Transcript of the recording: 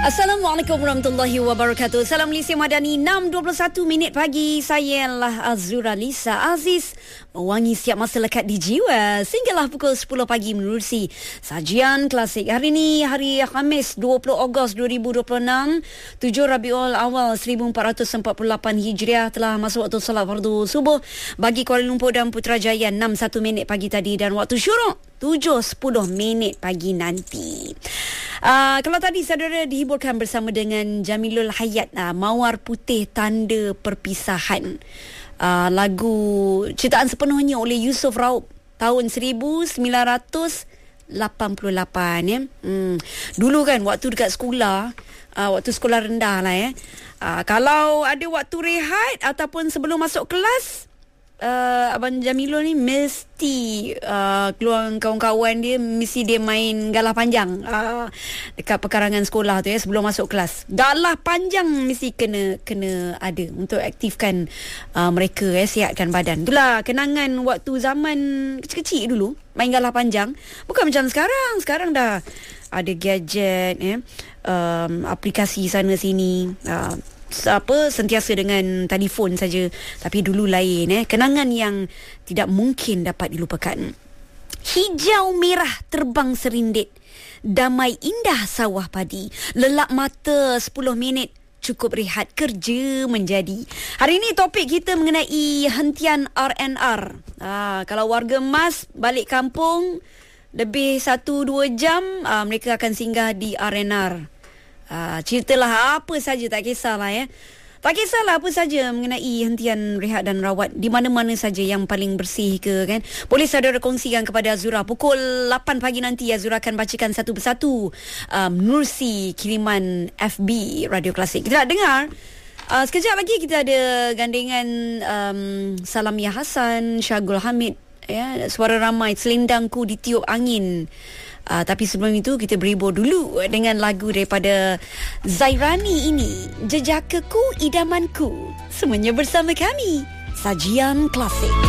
Assalamualaikum warahmatullahi wabarakatuh. Salam Malaysia Madani, 6.21 minit pagi. Saya ialah Azura Lisa Aziz, mewangi setiap masa lekat di jiwa sehinggalah pukul 10 pagi menerusi sajian klasik. Hari ini hari Khamis 20 Ogos 2026, 7 Rabiul Awal 1448 Hijriah. Telah masuk waktu solat fardu subuh bagi Kuala Lumpur dan Putrajaya. 6.1 minit pagi tadi, dan waktu syuruk 7.10 minit pagi nanti. Kalau tadi saudara dihiburkan bersama dengan Jamilul Hayat, Mawar Putih Tanda Perpisahan, lagu ciptaan sepenuhnya oleh Yusof Raub tahun 1988 ya. Dulu kan waktu dekat sekolah, waktu sekolah rendah lah ya, kalau ada waktu rehat ataupun sebelum masuk kelas, Abang Jamilul ni mesti keluar kawan-kawan dia, mesti dia main galah panjang dekat pekarangan sekolah tu ya, sebelum masuk kelas. Galah panjang mesti kena ada untuk aktifkan mereka ya, sihatkan badan. Itulah kenangan waktu zaman kecil-kecil dulu, main galah panjang. Bukan macam sekarang. Sekarang dah ada gadget ya, aplikasi sana sini, sentiasa dengan telefon saja. Tapi dulu lain kenangan yang tidak mungkin dapat dilupakan. Hijau merah terbang serindit, damai indah sawah padi, lelap mata 10 minit, cukup rehat kerja menjadi. Hari ini topik kita mengenai hentian R&R. Kalau warga emas balik kampung lebih 1-2 jam, mereka akan singgah di R&R. Ceritalah apa saja, tak kisahlah ya. Tak kisahlah apa saja mengenai hentian rehat dan rawat di mana-mana saja yang paling bersih ke kan. Boleh saudara kongsikan kepada Azura. Pukul 8 pagi nanti Azura akan bacakan satu persatu menerusi kiriman FB Radio Klasik. Kita nak dengar sekejap lagi, kita ada gandengan Salamia Hassan, Syagul Hamid ya, Suara Ramai, Selendangku Ditiup Angin. Tapi sebelum itu kita berhibur dulu dengan lagu daripada Zairani ini, Jejakaku Idamanku. Semuanya bersama kami, Sajian Klasik.